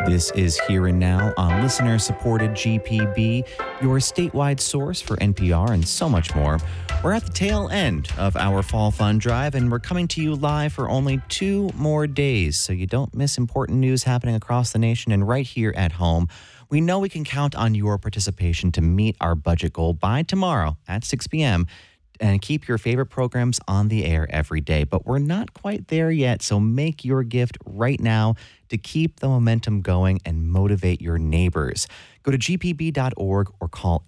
This is Here and Now on listener-supported GPB, your statewide source for NPR and so much more. We're at the tail end of our Fall Fund Drive, and we're coming to you live for only 2 more days, so you don't miss important news happening across the nation and right here at home. We know we can count on your participation to meet our budget goal by tomorrow at 6 p.m., and keep your favorite programs on the air every day. But we're not quite there yet, so make your gift right now to keep the momentum going and motivate your neighbors. Go to gpb.org or call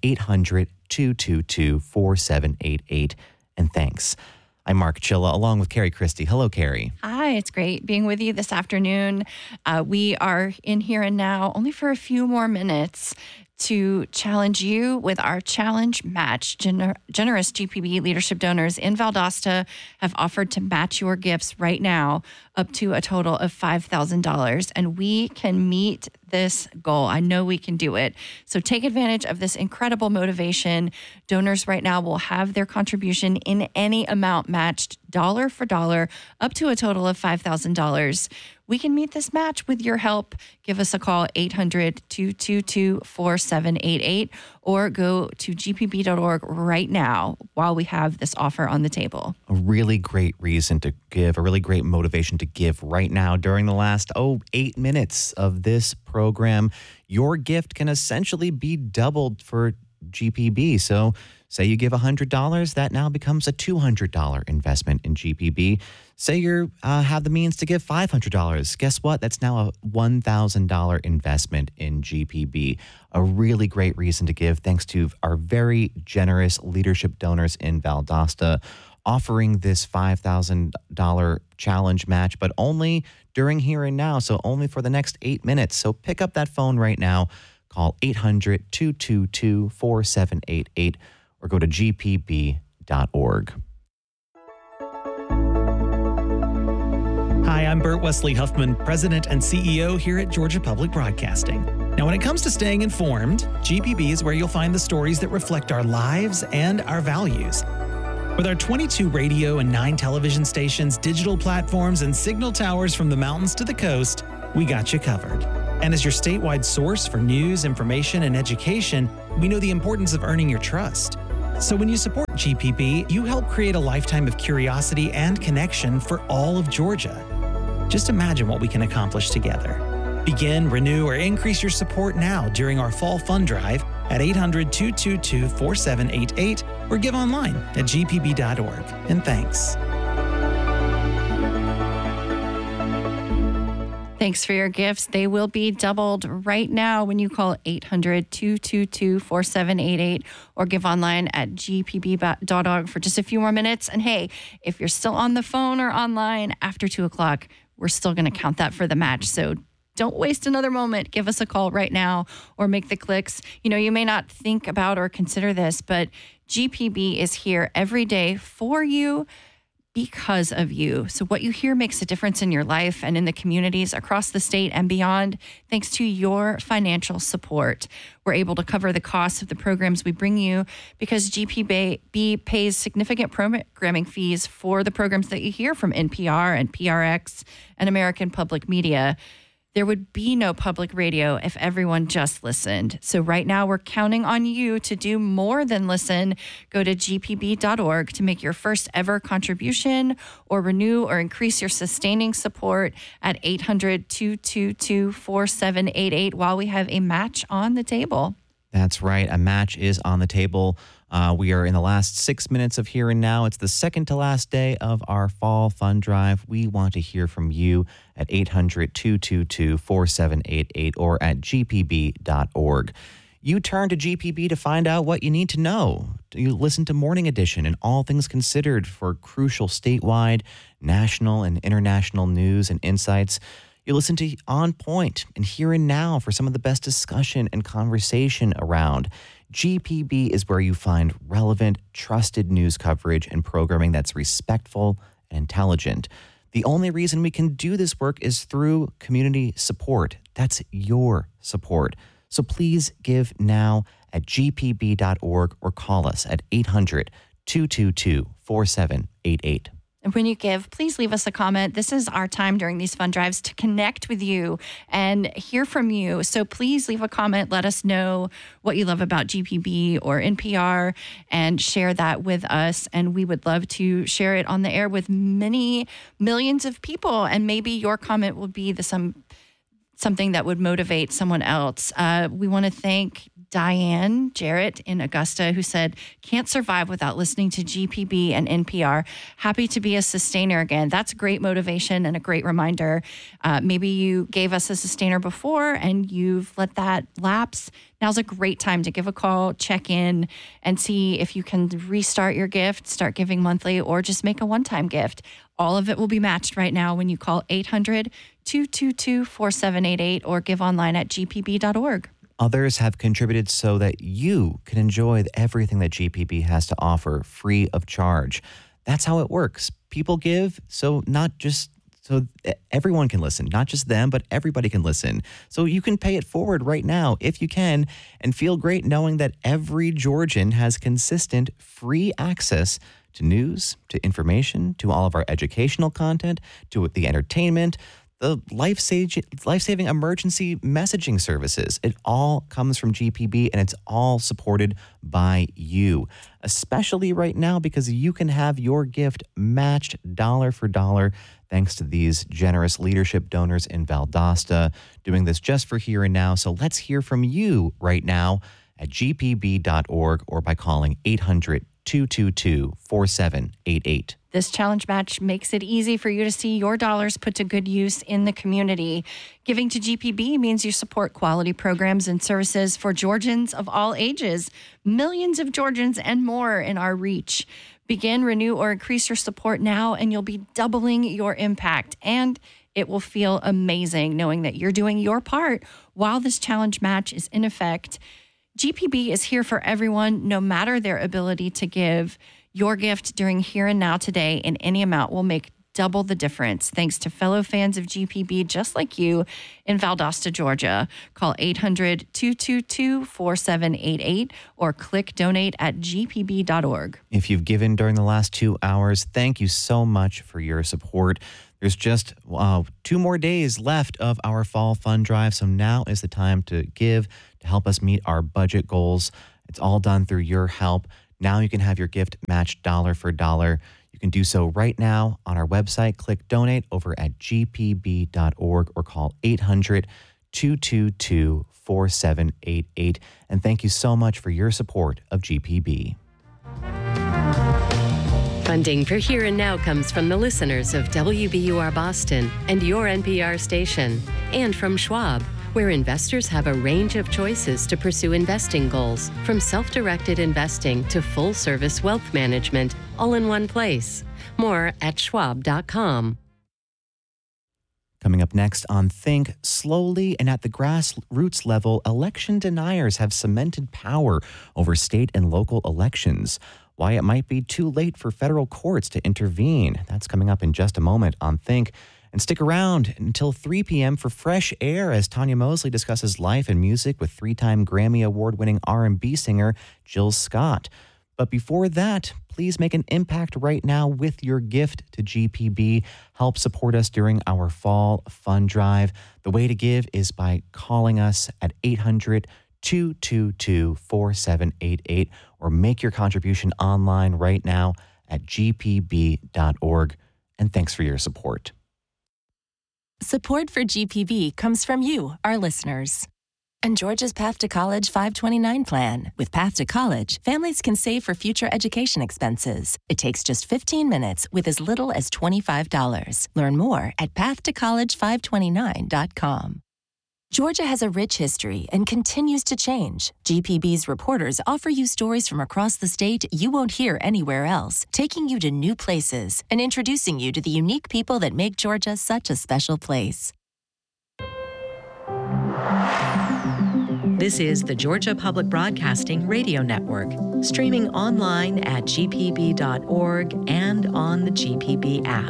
800-222-4788. And thanks. I'm Mark Chilla, along with Carrie Christie. Hello, Carrie. Hi, it's great being with you this afternoon. We are in Here and Now only for a few more minutes to challenge you with our challenge match. Generous GPB leadership donors in Valdosta have offered to match your gifts right now up to a total of $5,000, and we can meet this goal. I know we can do it. So take advantage of this incredible motivation. Donors right now will have their contribution in any amount matched dollar for dollar up to a total of $5,000. We can meet this match with your help. Give us a call, 800-222-4788, or go to gpb.org right now while we have this offer on the table. A really great reason to give, a really great motivation to give right now during the last, 8 minutes of this program. Your gift can essentially be doubled for GPB. So say you give $100, that now becomes a $200 investment in GPB. Say you have the means to give $500. Guess what? That's now a $1,000 investment in GPB. A really great reason to give, thanks to our very generous leadership donors in Valdosta, offering this $5,000 challenge match, but only during Here and Now, so only for the next 8 minutes. So pick up that phone right now. Call 800-222-4788 or go to gpb.org. Hi, I'm Bert Wesley Huffman, President and CEO here at Georgia Public Broadcasting. Now, when it comes to staying informed, GPB is where you'll find the stories that reflect our lives and our values. With our 22 radio and 9 television stations, digital platforms, and signal towers from the mountains to the coast, we got you covered. And as your statewide source for news, information, and education, we know the importance of earning your trust. So when you support GPB, you help create a lifetime of curiosity and connection for all of Georgia. Just imagine what we can accomplish together. Begin, renew, or increase your support now during our Fall Fund Drive at 800-222-4788 or give online at gpb.org. And thanks. Thanks for your gifts. They will be doubled right now when you call 800-222-4788 or give online at gpb.org for just a few more minutes. And hey, if you're still on the phone or online after 2 o'clock, we're still going to count that for the match. So don't waste another moment. Give us a call right now or make the clicks. You know, you may not think about or consider this, but GPB is here every day for you, because of you. So what you hear makes a difference in your life and in the communities across the state and beyond, thanks to your financial support. We're able to cover the costs of the programs we bring you because GPB pays significant programming fees for the programs that you hear from NPR and PRX and American Public Media. There would be no public radio if everyone just listened. So right now we're counting on you to do more than listen. Go to gpb.org to make your first ever contribution or renew or increase your sustaining support at 800-222-4788 while we have a match on the table. That's right. A match is on the table. We are in the last 6 minutes of Here and Now. It's the second to last day of our Fall Fund Drive. We want to hear from you at 800-222-4788 or at gpb.org. You turn to GPB to find out what you need to know. You listen to Morning Edition and All Things Considered for crucial statewide, national, and international news and insights. You listen to On Point and Here and Now for some of the best discussion and conversation around. GPB is where you find relevant, trusted news coverage and programming that's respectful and intelligent. The only reason we can do this work is through community support. That's your support. So please give now at gpb.org or call us at 800-222-4788. And when you give, please leave us a comment. This is our time during these fund drives to connect with you and hear from you. So please leave a comment. Let us know what you love about GPB or NPR and share that with us. And we would love to share it on the air with many millions of people. And maybe your comment will be something that would motivate someone else. We want to thank Diane Jarrett in Augusta, who said, can't survive without listening to GPB and NPR. Happy to be a sustainer again. That's great motivation and a great reminder. Maybe you gave us a sustainer before and you've let that lapse. Now's a great time to give a call, check in, and see if you can restart your gift, start giving monthly, or just make a one-time gift. All of it will be matched right now when you call 800-222-4788 or give online at gpb.org. Others have contributed so that you can enjoy everything that GPB has to offer free of charge. That's how it works. People give so everyone can listen, not just them, but everybody can listen. So you can pay it forward right now if you can and feel great knowing that every Georgian has consistent free access to news, to information, to all of our educational content, to the entertainment, the life-saving emergency messaging services. It all comes from GPB, and it's all supported by you, especially right now because you can have your gift matched dollar for dollar thanks to these generous leadership donors in Valdosta doing this just for here and now. So let's hear from you right now at gpb.org or by calling 800-222-4788. This challenge match makes it easy for you to see your dollars put to good use in the community. Giving to GPB means you support quality programs and services for Georgians of all ages, millions of Georgians and more in our reach. Begin, renew, or increase your support now, and you'll be doubling your impact. And it will feel amazing knowing that you're doing your part while this challenge match is in effect. GPB is here for everyone, no matter their ability to give. Your gift during Here and Now today in any amount will make double the difference. Thanks to fellow fans of GPB just like you in Valdosta, Georgia. Call 800-222-4788 or click donate at gpb.org. If you've given during the last 2 hours, thank you so much for your support. There's just 2 more days left of our fall fund drive, so now is the time to give to help us meet our budget goals. It's all done through your help. Now you can have your gift matched dollar for dollar. You can do so right now on our website. Click donate over at gpb.org or call 800-222-4788. And thank you so much for your support of GPB. Funding for Here and Now comes from the listeners of WBUR Boston and your NPR station, and from Schwab, where investors have a range of choices to pursue investing goals, from self-directed investing to full-service wealth management, all in one place. More at schwab.com. Coming up next on Think, slowly and at the grassroots level, election deniers have cemented power over state and local elections. Why it might be too late for federal courts to intervene. That's coming up in just a moment on Think. And stick around until 3 p.m. for Fresh Air as Tanya Mosley discusses life and music with 3-time Grammy Award-winning R&B singer Jill Scott. But before that, please make an impact right now with your gift to GPB. Help support us during our fall fund drive. The way to give is by calling us at 800-222-4788 or make your contribution online right now at gpb.org. And thanks for your support. Support for GPB comes from you, our listeners. And Georgia's Path to College 529 plan. With Path to College, families can save for future education expenses. It takes just 15 minutes with as little as $25. Learn more at pathtocollege529.com. Georgia has a rich history and continues to change. GPB's reporters offer you stories from across the state you won't hear anywhere else, taking you to new places and introducing you to the unique people that make Georgia such a special place. This is the Georgia Public Broadcasting Radio Network, streaming online at gpb.org and on the GPB app.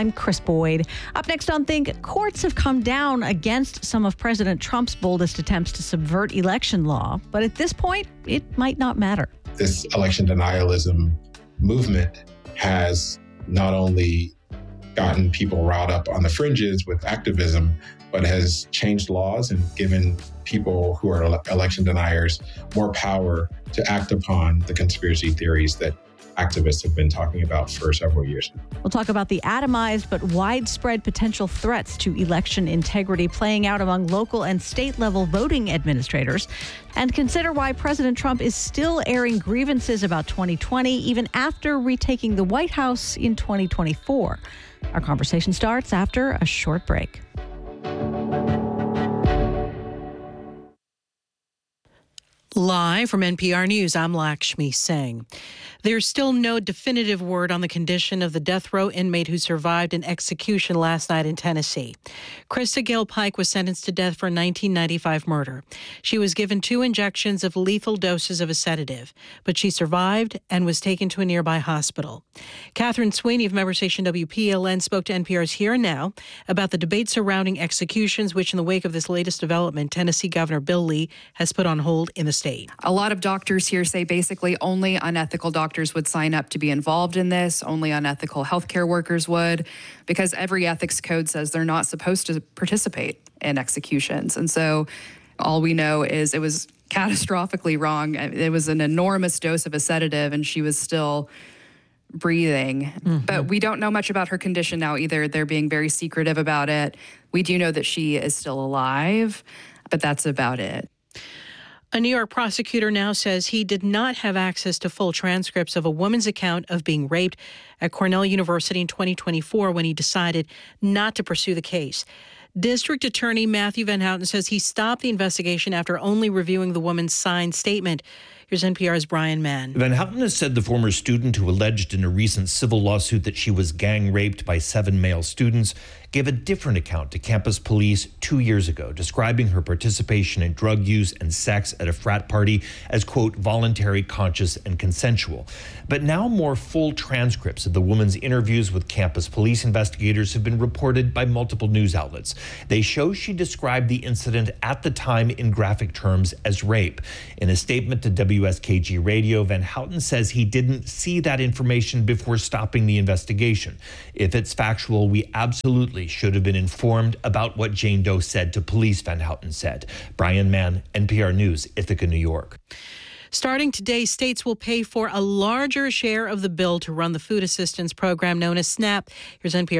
I'm Chris Boyd. Up next on Think, courts have come down against some of President Trump's boldest attempts to subvert election law. But at this point, it might not matter. This election denialism movement has not only gotten people riled up on the fringes with activism, but has changed laws and given people who are election deniers more power to act upon the conspiracy theories that activists have been talking about for several years. We'll talk about the atomized but widespread potential threats to election integrity playing out among local and state level voting administrators, and consider why President Trump is still airing grievances about 2020 even after retaking the White House in 2024. Our conversation starts after a short break. Live from NPR News, I'm Lakshmi Singh. There's still no definitive word on the condition of the death row inmate who survived an execution last night in Tennessee. Krista Gale Pike was sentenced to death for 1995 murder. She was given 2 injections of lethal doses of a sedative, but she survived and was taken to a nearby hospital. Catherine Sweeney of member station WPLN spoke to NPR's Here and Now about the debate surrounding executions, which in the wake of this latest development, Tennessee Governor Bill Lee has put on hold in the state. A lot of doctors here say basically only unethical doctors would sign up to be involved in this. Only unethical healthcare workers would, because every ethics code says they're not supposed to participate in executions. And so all we know is it was catastrophically wrong. It was an enormous dose of a sedative and she was still breathing. Mm-hmm. But we don't know much about her condition now either. They're being very secretive about it. We do know that she is still alive, but that's about it. A New York prosecutor now says he did not have access to full transcripts of a woman's account of being raped at Cornell University in 2024 when he decided not to pursue the case. District Attorney Matthew Van Houten says he stopped the investigation after only reviewing the woman's signed statement. Here's NPR's Brian Mann. Van Houten has said the former student who alleged in a recent civil lawsuit that she was gang raped by 7 male students gave a different account to campus police 2 years ago, describing her participation in drug use and sex at a frat party as, quote, voluntary, conscious, and consensual. But now more full transcripts of the woman's interviews with campus police investigators have been reported by multiple news outlets. They show she described the incident at the time in graphic terms as rape. In a statement to WSKG Radio, Van Houten says he didn't see that information before stopping the investigation. If it's factual, we absolutely should have been informed about what Jane Doe said to police, Van Houten said. Brian Mann, NPR News, Ithaca, New York. Starting today, states will pay for a larger share of the bill to run the food assistance program known as SNAP. Here's NPR